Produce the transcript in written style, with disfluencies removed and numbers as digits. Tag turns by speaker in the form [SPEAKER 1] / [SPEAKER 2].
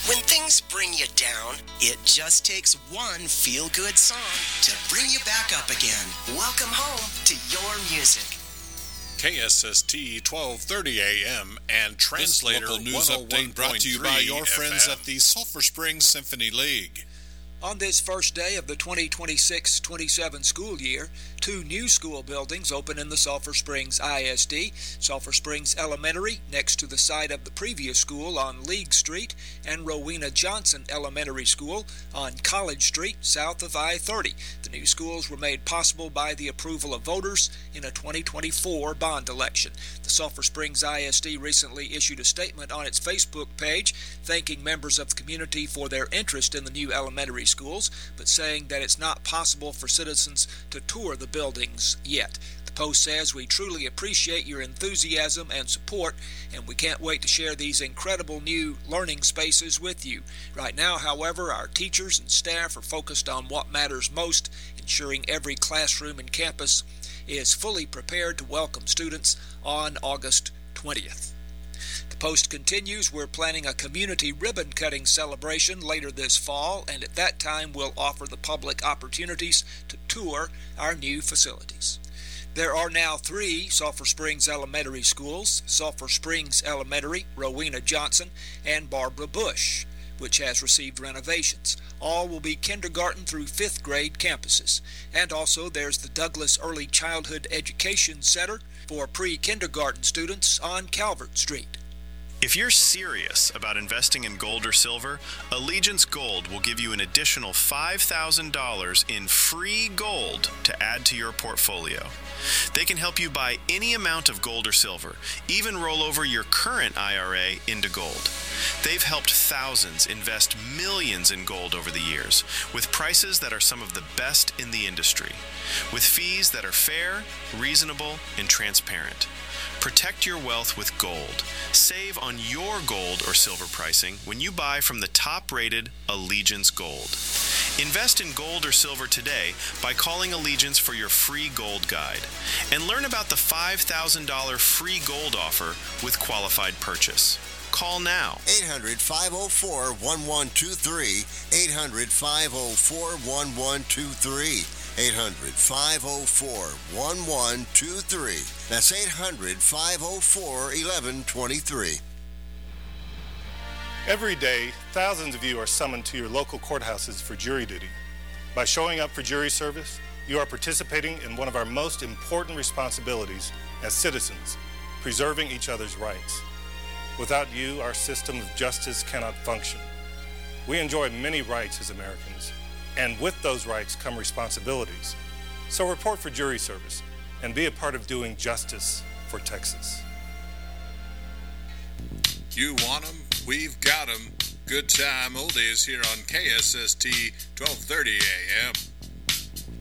[SPEAKER 1] When things bring you down, it just takes one feel-good song to bring you back up again. Welcome home to your music.
[SPEAKER 2] KSST 1230 AM and Translator
[SPEAKER 3] local news update brought to you by your friends at the Sulphur Springs Symphony League.
[SPEAKER 4] On this first day of the 2026-27 school year, 2 new school buildings open in the Sulphur Springs ISD, Sulphur Springs Elementary, next to the site of the previous school on League Street, and Rowena Johnson Elementary School on College Street, south of I-30. The new schools were made possible by the approval of voters in a 2024 bond election. The Sulphur Springs ISD recently issued a statement on its Facebook page thanking members of the community for their interest in the new elementary schools, but saying that it's not possible for citizens to tour the buildings yet. The post says, "We truly appreciate your enthusiasm and support, and we can't wait to share these incredible new learning spaces with you. Right now, however, our teachers and staff are focused on what matters most, ensuring every classroom and campus is fully prepared to welcome students on August 20th. The post continues, "We're planning a community ribbon-cutting celebration later this fall, and at that time we'll offer the public opportunities to tour our new facilities." There are now 3 Sulphur Springs Elementary schools: Sulphur Springs Elementary, Rowena Johnson, and Barbara Bush, which has received renovations. All will be kindergarten through 5th grade campuses. And also there's the Douglas Early Childhood Education Center for pre-kindergarten students on Calvert Street.
[SPEAKER 5] If you're serious about investing in gold or silver, Allegiance Gold will give you an additional $5,000 in free gold to add to your portfolio. They can help you buy any amount of gold or silver, even roll over your current IRA into gold. They've helped thousands invest millions in gold over the years, with prices that are some of the best in the industry, with fees that are fair, reasonable, and transparent. Protect your wealth with gold. Save on your gold or silver pricing when you buy from the top-rated Allegiance Gold. Invest in gold or silver today by calling Allegiance for your free gold guide. And learn about the $5,000 free gold offer with qualified purchase. Call now.
[SPEAKER 6] 800-504-1123. 800-504-1123. 800-504-1123. That's 800-504-1123.
[SPEAKER 7] Every day, thousands of you are summoned to your local courthouses for jury duty. By showing up for jury service, you are participating in one of our most important responsibilities as citizens, preserving each other's rights. Without you, our system of justice cannot function. We enjoy many rights as Americans, and with those rights come responsibilities. So report for jury service and be a part of doing justice for Texas.
[SPEAKER 3] You want 'em? We've got 'em. Good time oldies here on KSST 1230 AM.